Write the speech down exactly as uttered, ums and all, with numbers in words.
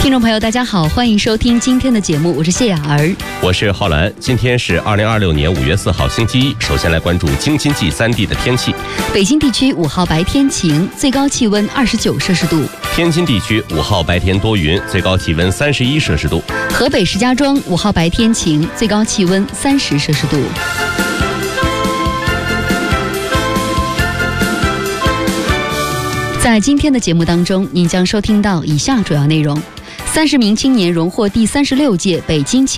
听众朋友大家好，欢迎收听今天的节目，我是谢雅儿， 我是浩然。今天是二零二六年五月四号星期一，首先来关注京津冀三地的天气。 北京地区五号白天晴，最高气温二十九摄氏度； 天津地区五号白天多云，最高气温三十一摄氏度； 河北石家庄五号白天晴，最高气温三十摄氏度。在今天的节目当中，您将收听到以下主要内容：三十名青年荣获第三十六届北京青